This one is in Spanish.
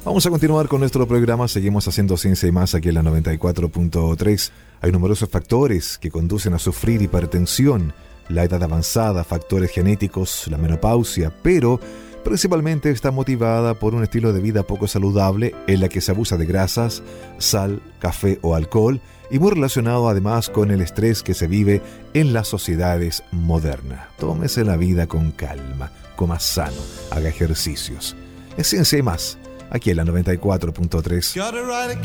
Vamos a continuar con nuestro programa. Seguimos haciendo Ciencia y Más aquí en la 94.3. Hay numerosos factores que conducen a sufrir hipertensión, la edad avanzada, factores genéticos, la menopausia, pero principalmente está motivada por un estilo de vida poco saludable en la que se abusa de grasas, sal, café o alcohol, y muy relacionado además con el estrés que se vive en las sociedades modernas. Tómese la vida con calma, coma sano, haga ejercicios. Es Ciencia y Más, aquí en la 94.3.